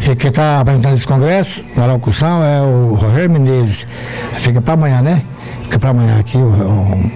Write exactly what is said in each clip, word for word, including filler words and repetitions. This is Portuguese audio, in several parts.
que quem está apresentando esse congresso, na locução, é o Rogério Menezes. Fica para amanhã, né? Fica para amanhã aqui, o, o,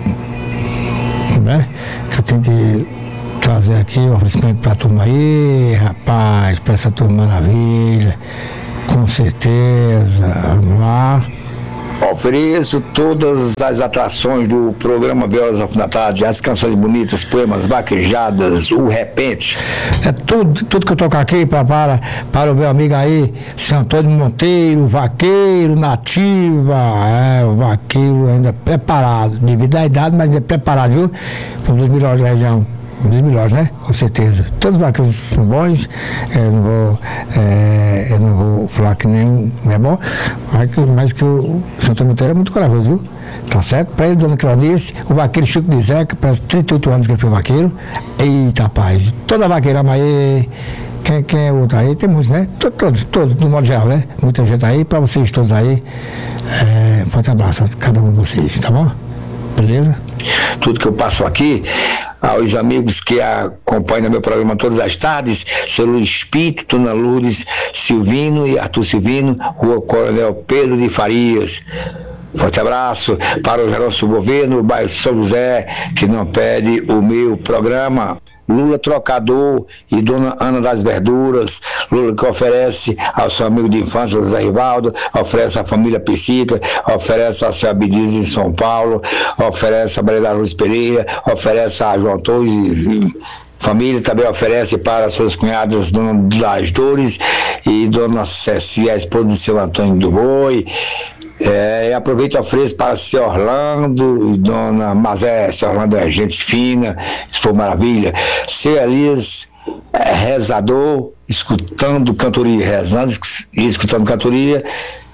né? Que eu tenho que trazer aqui o oferecimento para a turma aí, rapaz, para essa turma maravilha, com certeza, vamos lá. Ofereço todas as atrações do programa Violas Alfinetadas, as canções bonitas, poemas vaquejadas, o repente. É tudo, tudo que eu toco aqui para, para, para o meu amigo aí, São Antônio Monteiro, vaqueiro, nativa, é, o vaqueiro ainda preparado, devido à idade, mas é preparado, viu? Um dos melhores da região. Um dos melhores, né? Com certeza. Todos os vaqueiros são bons, eu não vou, é, eu não vou falar que nenhum é bom, mas que, mas que o São Antônio Monteiro é muito corajoso, viu? Tá certo? Para ele, dona Clarice, o vaqueiro Chico de Zeca, parece trinta e oito anos que ele foi vaqueiro. Eita, rapaz, toda vaqueira, mas aí, quem, quem é outro aí? Tem muitos, né? Todos, todos, do modo geral, né? Muita gente aí, para vocês todos aí, é, forte abraço a cada um de vocês, tá bom? Beleza? Tudo que eu passo aqui, aos amigos que acompanham meu programa todas as tardes, seu Luiz Pinto, Dona Lourdes Silvino e Arthur Silvino, Rua Coronel Pedro de Farias. Forte abraço para o nosso governo, o bairro São José, que não pede o meu programa. Lula Trocador e Dona Ana das Verduras. Lula que oferece ao seu amigo de infância, José Rivaldo, oferece à família Psica, oferece a seu Abdias em São Paulo, oferece a Maria da Luz Pereira, oferece a João Torres e família, também oferece para suas cunhadas Dona das Dores e Dona Ceci, a esposa de seu Antônio do Boi. É, e aproveito e ofereço para seu Orlando e Dona Mazé. Seu Orlando é gente fina, isso foi maravilha. Seu Elias é rezador, escutando cantoria, rezando e escutando cantoria.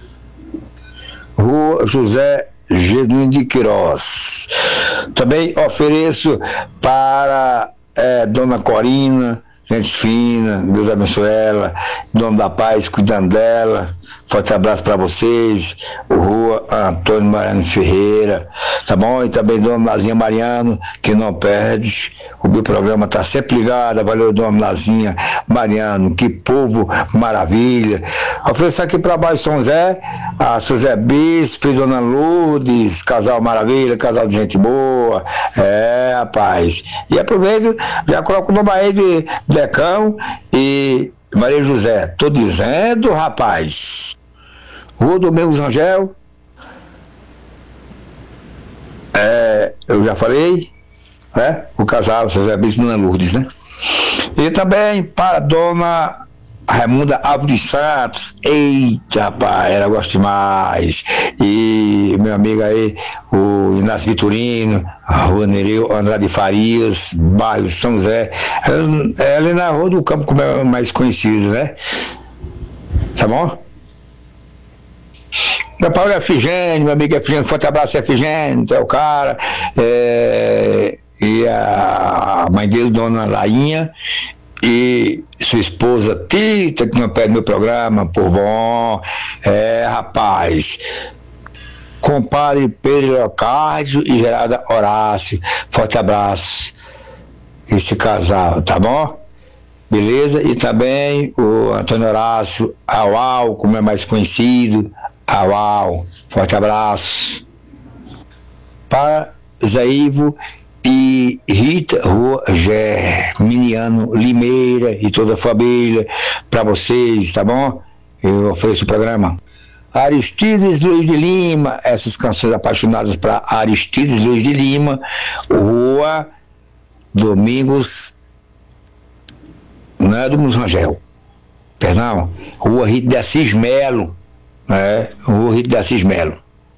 Rua José Genuíno de Queiroz. Também ofereço para é, Dona Corina, gente fina, Deus abençoe ela, Dona da Paz, cuidando dela. Forte abraço para vocês, o Rua Antônio Mariano Ferreira, tá bom? E também Dona Nazinha Mariano, que não perde, o meu programa tá sempre ligado, valeu Dona Nazinha Mariano, que povo maravilha. Ofereço aqui para baixo São Zé, a seu Zé Bispo e Dona Lourdes, casal maravilha, casal de gente boa, é rapaz. E aproveito, já coloco o nome aí de Decão e Maria José, tô dizendo, rapaz. Rua Domingos Rangel, é, eu já falei, né? O casal, José Bispo e Dona Lourdes, né? E também para a Dona Raimunda Alves dos Santos, eita, rapaz, ela gosta demais. E meu amigo aí, o Inácio Vitorino, a Rua Nereu Andrade Farias, bairro São José, ela, ela é na Rua do Campo, como é mais conhecida, né? Tá bom? Meu Paulo é Efigênio, meu amigo Efigênio, forte abraço, Efigênio, é o cara, é, e a mãe dele, Dona Lainha, e sua esposa Tita, que não pede meu programa, por bom, é, rapaz, compare Pedro Leocárdio e Geralda Horácio, forte abraço, esse casal, tá bom? Beleza? E também o Antônio Horácio Auau, como é mais conhecido, Auau, forte abraço. Para Zé Ivo e Rita Rua Germiniano Limeira e toda a família, para vocês, tá bom? Eu ofereço o programa. Aristides Luiz de Lima, essas canções apaixonadas para Aristides Luiz de Lima, Rua Domingos, não é Domingos Rangel, perdão, Rua Rita de Assis Melo, é, Rua Rita de Assis Melo.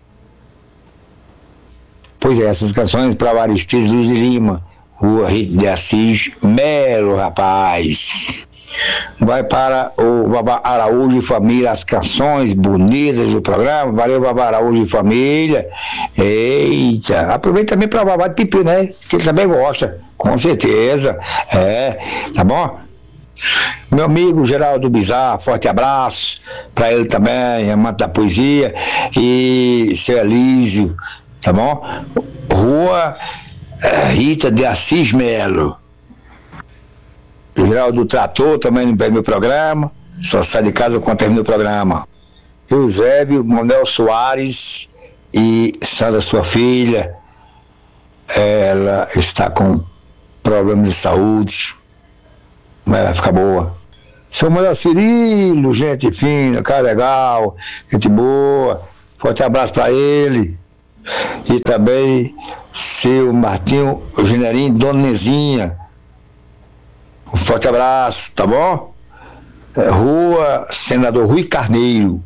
Pois é, essas canções para Aristides Luiz de Lima, Rua Rita de Assis Melo, rapaz. Vai para o Babá Araújo e família, as canções bonitas do programa. Valeu, Babá Araújo e família. Eita, aproveita também para o Babá de Pipi, né? Que ele também gosta, com certeza. É, tá bom? Meu amigo Geraldo Bizarro, forte abraço para ele também, amante da poesia. E seu Elísio, tá bom? Rua é, Rita de Assis Melo. Geraldo Trator também no meu programa. Só sai de casa quando termina o programa. Eusébio, Manuel Soares e Sandra, sua filha, ela está com problema de saúde, mas vai ficar boa. Seu Manuel Cirilo, gente fina, cara legal, gente boa, forte abraço para ele. E também seu Martinho Generinho, Dona Nezinha, um forte abraço, tá bom? É, Rua Senador Rui Carneiro.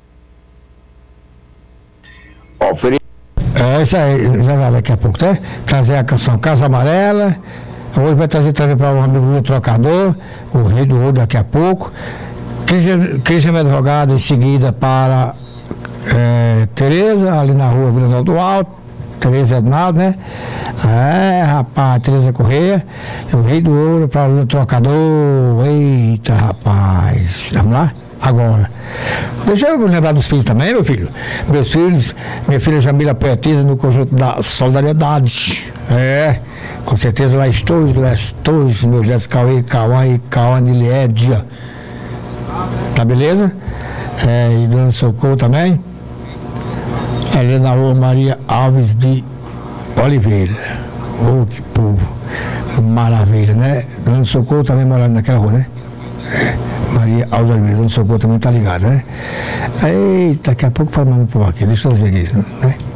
Ofere... É isso aí, já vai daqui a pouco, tá? Trazer a canção Casa Amarela. Hoje vai trazer também para um amigo meu trocador, o Rei do Ouro daqui a pouco. Cristian Advogado em seguida para é, Tereza, ali na rua Vila do Alto. Tereza Ednaldo, né? É, rapaz, Tereza Correia. O Rei do Ouro para o trocador. Eita, rapaz. Vamos lá? Agora, deixa eu lembrar dos filhos também, meu filho. Meus filhos, minha filha Jamila Poetisa no conjunto da Solidariedade. É, com certeza lá estou, lá estou, meus Jés Cauê, Cauã e Cauã e Liédia. Tá beleza? É, e dando socorro também. Ali na rua Maria Alves de Oliveira. Oh, que povo. Maravilha, né? Dando socorro também morando naquela rua, né? É. Maria Alves Oliveira, dando socorro também tá ligado, né? Eita, daqui a pouco falando por aqui, deixa eu ver aqui, né?